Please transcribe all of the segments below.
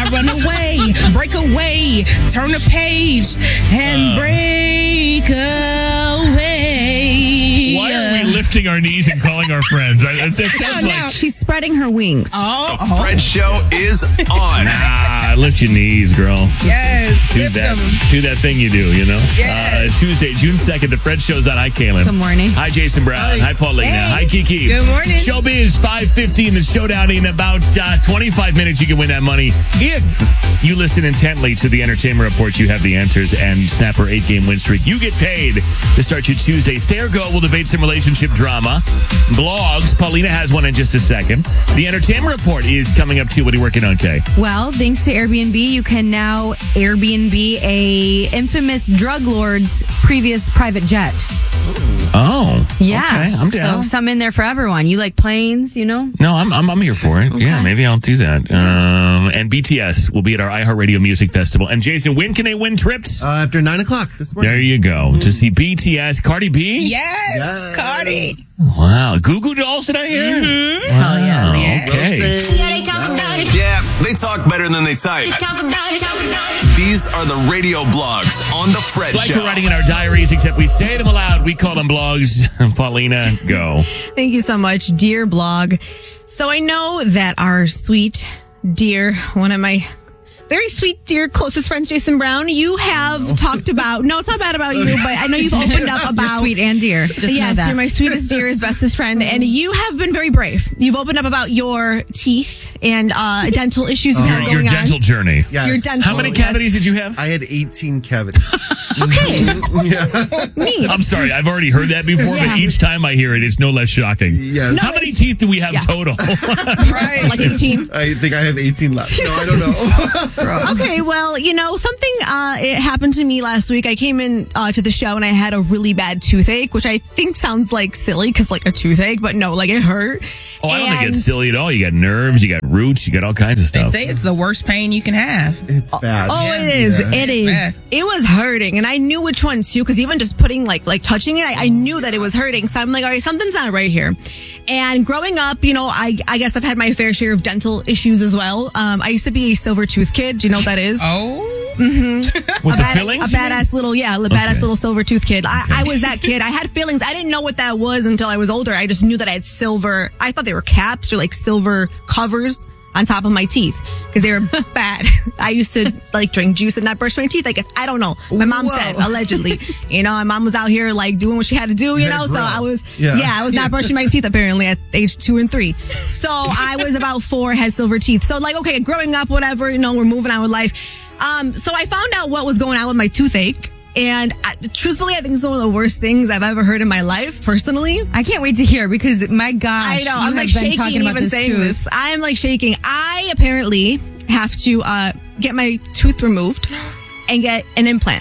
run away, break away, turn the page, and break away. Why are we lifting our knees and calling our friends? It sounds like she's spreading her wings. The Fred Show is on. Lift your knees, girl. Yes. Do that thing you do, you know? Yes. Tuesday, June 2nd, the Fred Show's on. Hi, Kaylin. Good morning. Hi, Jason Brown. Hi, Paulina. Hey. Hi, Kiki. Good morning. Showbiz 5:15, the showdown in about 25 minutes. You can win that money if you listen intently to the Entertainment Report. You have the answers and snap her 8-game win streak. You get paid to start your Tuesday. Stay or go. We'll debate some relationship drama. Blogs. Paulina has one in just a second. The Entertainment Report is coming up too. What are you working on, Kay? Well, thanks to Airbnb, you can now Airbnb a infamous drug lord's previous private jet. Oh, Yeah. Okay, I'm down. So some in there for everyone. You like planes, you know? No, I'm here for it. Yeah, maybe I'll do that. And BTS will be at our iHeartRadio Music Festival. And Jason, when can they win trips? After 9 o'clock this morning. There you go. To see BTS. Cardi B? Yes, Cardi. Wow. Goo Goo Dolls, did I hear? Mm-hmm. Hell yeah. Okay. Yeah, they talk about it. Yeah, they talk better than they type. They talk about it. These are the radio blogs on the Fred It's like Show. we're writing in our diaries, except we say them aloud. We call them blogs. Paulina, go. Thank you so much, dear blog. So I know that our sweet, dear, one of my very sweet, dear, closest friends, Jason Brown, you have talked about, no, it's not bad about you, but I know you've opened up about. You're sweet and dear. Just know Yes, that. you're my sweetest, dearest, bestest friend, and you have been very brave. You've opened up about your teeth and dental issues you have Your going dental on. journey. Yes. Your dental. How many cavities did you have? I had 18 cavities. Okay, Yeah. neat. I'm sorry, I've already heard that before, Yeah. but each time I hear it, it's no less shocking. Yes. How many teeth do we have total? Right, like 18. I think I have 18 left. No, I don't know. Okay, well, you know, something it happened to me last week. I came in to the show and I had a really bad toothache, which I think sounds like silly because like a toothache, but no, like it hurt. Oh, I don't think it's silly at all. You got nerves, you got roots, you got all kinds of They stuff. say it's the worst pain you can have. It's bad. Oh, Yeah. it is. Yeah. It is. bad. It was hurting, and I knew which one too. Because even just putting like touching it, I knew that it was hurting. So I'm like, all right, something's not right here. And growing up, you know, I guess I've had my fair share of dental issues as well. I used to be a silver tooth kid. Do you know what that is? Oh. With the fillings? A badass little, badass Okay. little silver tooth kid. I was that kid. I had fillings. I didn't know what that was until I was older. I just knew that I had silver. I thought they were caps or like silver covers on top of my teeth because they were bad. I used to like drink juice and not brush my teeth. I guess I don't know. My mom says allegedly. You know, my mom was out here like doing what she had to do. You know, so I was I was not brushing my teeth apparently at age 2 and 3. So I was about 4, had silver teeth. So like okay, growing up, whatever. You know, we're moving on with life. So I found out what was going on with my toothache. And truthfully, I think it's one of the worst things I've ever heard in my life, personally. I can't wait to hear because, my gosh. I know. you I'm have like been shaking talking about even this saying tooth. this. I am like shaking. I apparently have to get my tooth removed and get an implant.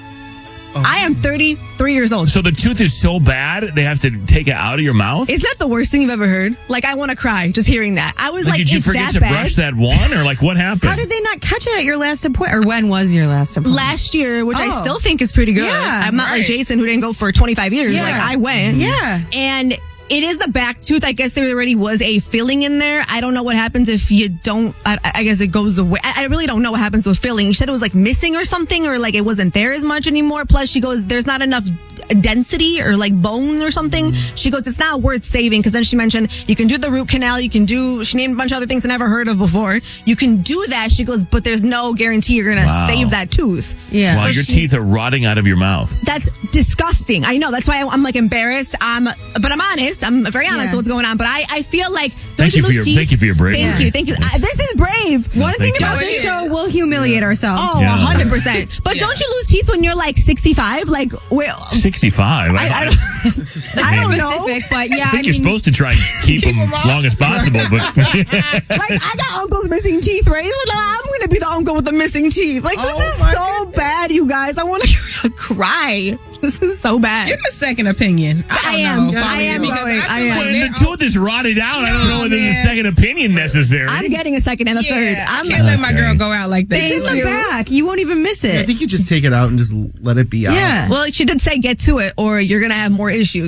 I am 33 years old. So the tooth is so bad, they have to take it out of your mouth? Isn't that the worst thing you've ever heard? Like, I want to cry just hearing that. I was like, Did you is forget that to bad? brush that one? Or like, what happened? How did they not catch it at your last appointment? Or when was your last appointment? Last year, which I Oh. still think is pretty good. Yeah, I'm not like right. Jason who didn't go for 25 years. Yeah. Like, I went. Yeah. And it is the back tooth. I guess there already was a filling in there. I don't know what happens if you don't. I guess it goes away. I really don't know what happens with filling. She said it was like missing or something, or like it wasn't there as much anymore. Plus, she goes, there's not enough density or like bone or something. She goes, it's not worth saving because then she mentioned you can do the root canal. You can do. She named a bunch of other things I never heard of before. You can do that. She goes, but there's no guarantee you're gonna save that tooth. Yeah. While your teeth are rotting out of your mouth. That's disgusting. I know. That's why I'm like embarrassed. But I'm honest. I'm very honest Yeah. with what's going on. But I feel like Thank you for your bravery. Thank you. This is brave. One thing Thank you. about this show, we'll humiliate ourselves. Oh, Yeah. 100%. But don't you lose teeth when you're like 65? Like, well, 65. I don't know. Specific, but yeah. I think you're supposed to try and keep them as long as possible, but Like, I got uncles missing teeth, right? So now I'm going to be the uncle with the missing teeth. Like, this is so bad, you guys. I want to cry. This is so bad. Get a second opinion. I am going. when the tooth is rotted out, I don't know if there's a second opinion necessary. I'm getting a second and a third. I can't let my girl go out like that. It's in the back. You won't even miss it. I think you just take it out and just let it be out. Yeah. Well, she did say get to it or you're going to have more issues.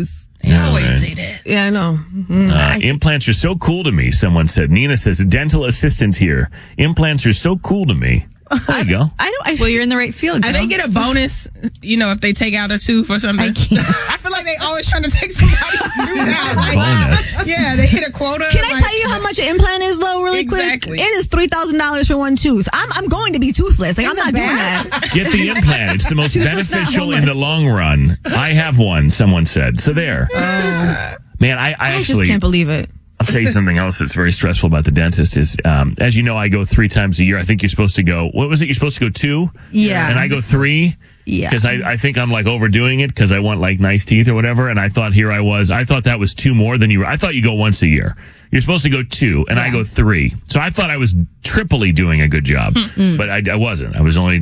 They always right. say that. Yeah, I know. Implants are so cool to me, someone said. Nina says, a dental assistant here. Implants are so cool to me. There you go. Well, you're in the right field. And girl. they get a bonus, if they take out a tooth or something. I can't. I feel like they always trying to take somebody's tooth out. Like, Bonus. Yeah, they hit a quota. Can I tell you how much an implant is, though, really Exactly. quick? It is $3,000 for one tooth. I'm going to be toothless. Like, I'm not doing that. Get the implant. It's the most Toothless, not beneficial in the homeless. long run. I have one, someone said. So there. Man, I I just actually... can't believe it. I'll tell you something else that's very stressful about the dentist is, as you know, I go 3 times a year. I think you're supposed to go, what was it? You're supposed to go 2? Yeah. And I go 3? Yeah. Because I think I'm like overdoing it because I want like nice teeth or whatever. And I thought I thought that was 2 more than you were. I thought you go once a year. You're supposed to go 2 and I go 3. So I thought I was triply doing a good job, but I wasn't. I was only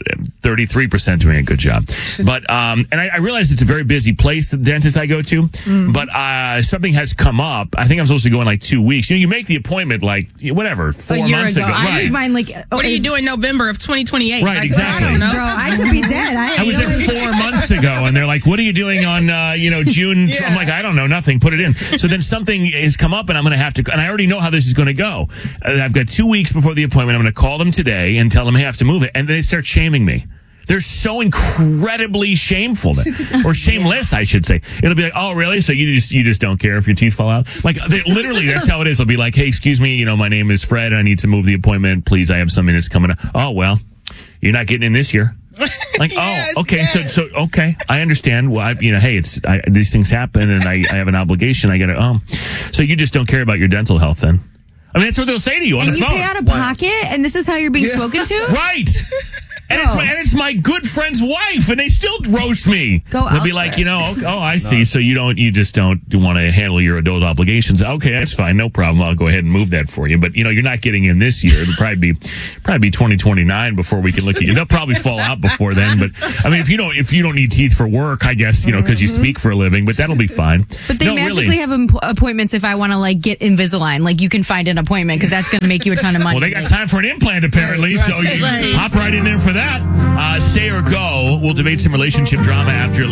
33% doing a good job. But, and I realize it's a very busy place, the dentist I go to, but, something has come up. I think I'm supposed to go in like 2 weeks. You make the appointment like, whatever, 4 a year months ago. ago. I Right. did mine like. What are you doing November of 2028? Right, Like, exactly. I don't know. Bro, I could be dead. I was there 4 months ago, and they're like, "What are you doing on, June?" Yeah. I'm like, "I don't know, nothing. Put it in." So then something has come up, and I'm going to have to. And I already know how this is going to go. I've got 2 weeks before the appointment. I'm going to call them today and tell them I have to move it, and they start shaming me. They're so incredibly shameful, or shameless, I should say. It'll be like, "Oh, really? So you just don't care if your teeth fall out?" Like, literally, that's how it is. They'll be like, "Hey, excuse me, my name is Fred. I need to move the appointment. Please, I have something that's coming up." "Oh, well, you're not getting in this year." Like, Yes, oh, okay, yes. so okay, I understand. Well, hey, these things happen, and I have an obligation. I got to. So you just don't care about your dental health, then? I mean, that's what they'll say to you on And the you phone, pay out of pocket, and this is how you're being spoken to? right? And it's my good friend's wife, and they still roast me. Go They'll be like, I see. So you just don't want to handle your adult obligations. Okay, that's fine, no problem. I'll go ahead and move that for you. But you're not getting in this year. It'll probably be 2029 before we can look at you. They'll probably fall out before then. But I mean, if you don't need teeth for work, I guess because you speak for a living. But that'll be fine. But they magically have appointments if I want to get Invisalign. Like you can find an appointment because that's going to make you a ton of money. Well, they got time for an implant apparently, so you hop right in there for that. Stay or go. We'll debate some relationship drama after